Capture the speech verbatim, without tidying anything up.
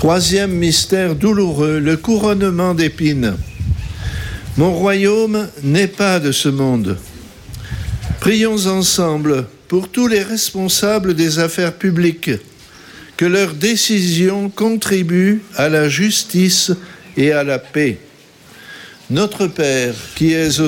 Troisième mystère douloureux, le couronnement d'épines. Mon royaume n'est pas de ce monde. Prions ensemble pour tous les responsables des affaires publiques, que leurs décisions contribuent à la justice et à la paix. Notre Père, qui es aux